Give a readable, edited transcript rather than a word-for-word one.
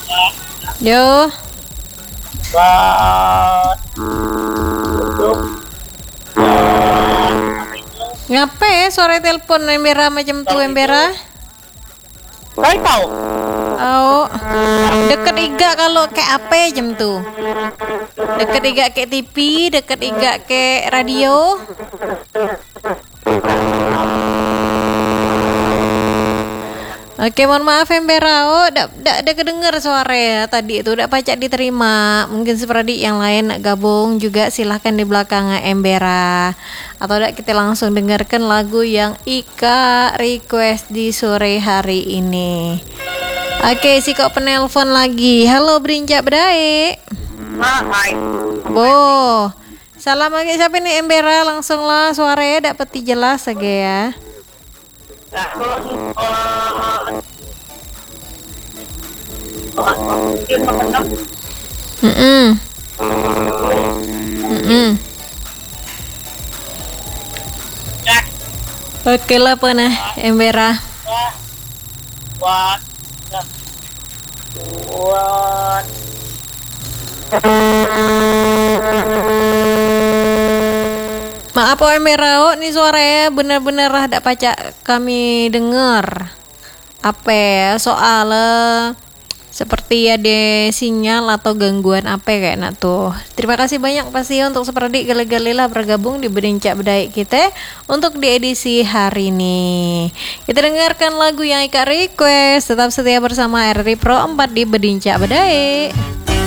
Yo. Buat untuk Ngapain sore telepon Embera macam tu Embera? Kau tahu? Oh, deket iga kalau kayak apa jam tu? Deket iga kayak TV, deket iga kayak radio. Oke, mohon maaf Embera. Oh, dak kedengar suara ya tadi itu, dak pacak diterima. Mungkin seperti yang lain nak gabung juga silahkan di belakang Embera. Atau dak kita langsung dengarkan lagu yang Ika request di sore hari ini. Oke, si kok penelpon lagi. Halo Berincak Bedai. Hai. Bo. Salam lagi siapa nih Embera, langsung lah suaranya dapat jelas aja ya. Oke lah pernah Embera. Buat Maaf oh Embera, oh, nih suaranya bener-bener ada pacak kami dengar. Apa ya, soal seperti ada sinyal atau gangguan apa kayak nak tuh. Terima kasih banyak pasti untuk seperti gale-gale lah bergabung di Berincak Bedai kita untuk di edisi hari ini. Kita dengarkan lagu yang Ika request. Tetap setia bersama RRI Pro 4 di Berincak Bedai.